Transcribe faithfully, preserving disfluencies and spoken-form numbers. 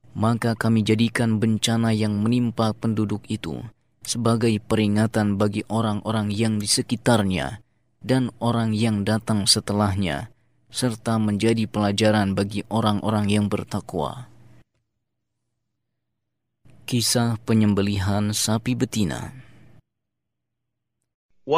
maka kami jadikan bencana yang menimpa penduduk itu sebagai peringatan bagi orang-orang yang di sekitarnya dan orang yang datang setelahnya, serta menjadi pelajaran bagi orang-orang yang bertakwa. Kisah penyembelihan sapi betina.